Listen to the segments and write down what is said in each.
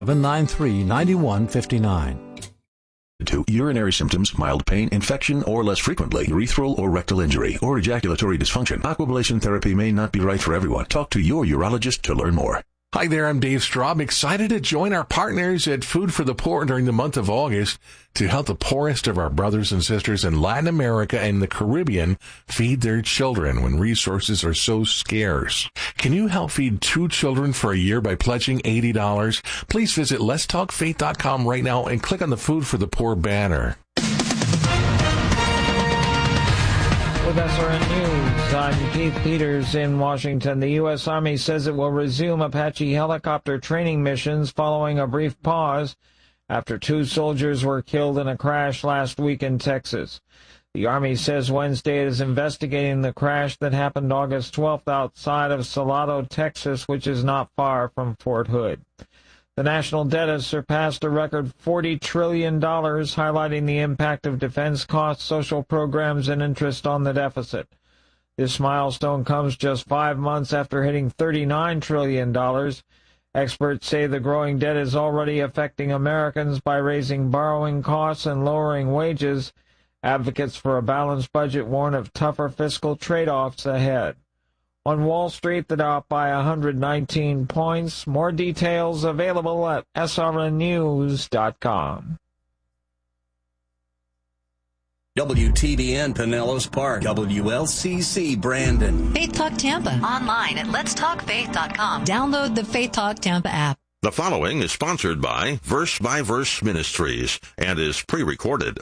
793-9159. To urinary symptoms, mild pain, infection, or less frequently, urethral or rectal injury, or ejaculatory dysfunction. Aquablation therapy may not be right for everyone. Talk to your urologist to learn more. Hi there, I'm Dave Straub. Excited to join our partners at Food for the Poor during the month of August to help the poorest of our brothers and sisters in Latin America and the Caribbean feed their children when resources are so scarce. Can you help feed 2 children for a year by pledging $80? Please visit letstalkfaith.com right now and click on the Food for the Poor banner. With SRN News, I'm Keith Peters in Washington. The U.S. Army says it will resume Apache helicopter training missions following a brief pause after 2 soldiers were killed in a crash last week in Texas. The Army says Wednesday it is investigating the crash that happened August 12th outside of Salado, Texas, which is not far from Fort Hood. The national debt has surpassed a record $40 trillion, highlighting the impact of defense costs, social programs, and interest on the deficit. This milestone comes just 5 months after hitting $39 trillion. Experts say the growing debt is already affecting Americans by raising borrowing costs and lowering wages. Advocates for a balanced budget warn of tougher fiscal trade-offs ahead. On Wall Street, the Dow up by 119 points. More details available at srnnews.com. WTBN Pinellas Park, WLCC Brandon. Faith Talk Tampa. Online at letstalkfaith.com. Download the Faith Talk Tampa app. The following is sponsored by Verse Ministries and is pre-recorded.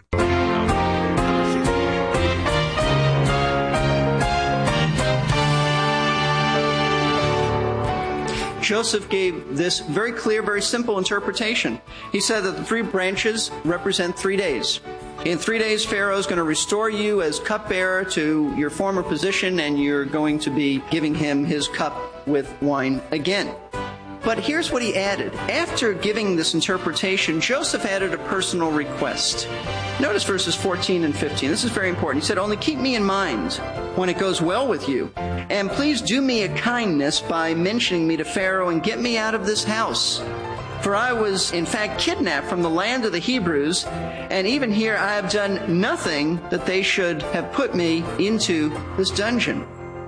Joseph gave this very clear, very simple interpretation. He said that the 3 branches represent 3 days. In 3 days, Pharaoh is going to restore you as cupbearer to your former position, and you're going to be giving him his cup with wine again. But here's what he added. After giving this interpretation, Joseph added a personal request. Notice verses 14 and 15. This is very important. He said, "Only keep me in mind when it goes well with you. And please do me a kindness by mentioning me to Pharaoh and get me out of this house. For I was, in fact, kidnapped from the land of the Hebrews, and even here I have done nothing that they should have put me into this dungeon."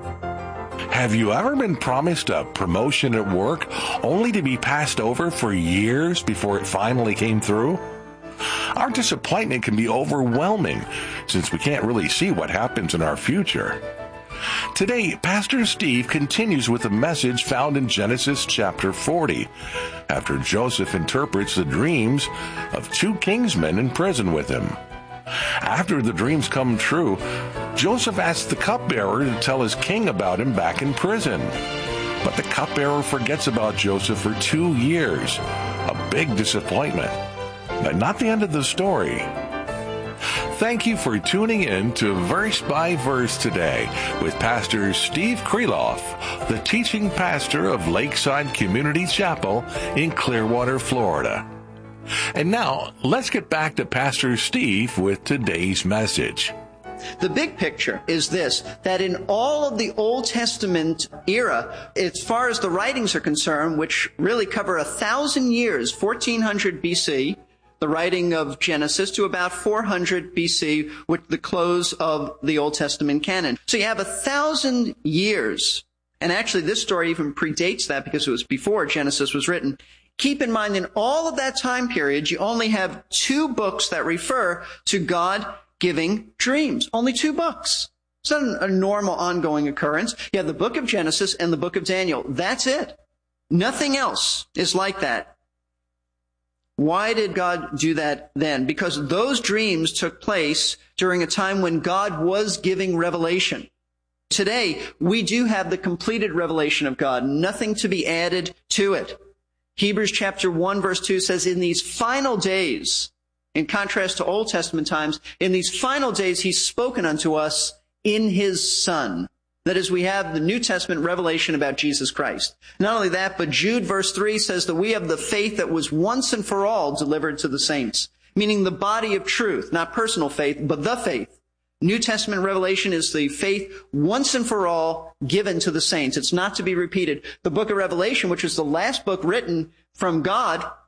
Have you ever been promised a promotion at work only to be passed over for years before it finally came through? Our disappointment can be overwhelming since we can't really see what happens in our future. Today, Pastor Steve continues with a message found in Genesis chapter 40, after Joseph interprets the dreams of 2 kingsmen in prison with him. After the dreams come true, Joseph asks the cupbearer to tell his king about him back in prison. But the cupbearer forgets about Joseph for 2 years. A big disappointment. But not the end of the story. Thank you for tuning in to Verse by Verse today with Pastor Steve Kreloff, the teaching pastor of Lakeside Community Chapel in Clearwater, Florida. And now, let's get back to Pastor Steve with today's message. The big picture is this, that in all of the Old Testament era, as far as the writings are concerned, which really cover 1,000 years, 1400 BC, the writing of Genesis, to about 400 BC, with the close of the Old Testament canon. So you have 1,000 years, and actually this story even predates that because it was before Genesis was written. Keep in mind, in all of that time period, you only have 2 books that refer to God giving dreams. Only 2 books. It's not a normal ongoing occurrence. You have the book of Genesis and the book of Daniel. That's it. Nothing else is like that. Why did God do that then? Because those dreams took place during a time when God was giving revelation. Today, we do have the completed revelation of God, nothing to be added to it. Hebrews chapter 1 verse 2 says, in these final days, in contrast to Old Testament times, in these final days he's spoken unto us in his Son. That is, we have the New Testament revelation about Jesus Christ. Not only that, but Jude verse 3 says that we have the faith that was once and for all delivered to the saints, meaning the body of truth, not personal faith, but the faith. New Testament revelation is the faith once and for all given to the saints. It's not to be repeated. The book of Revelation, which is the last book written from God,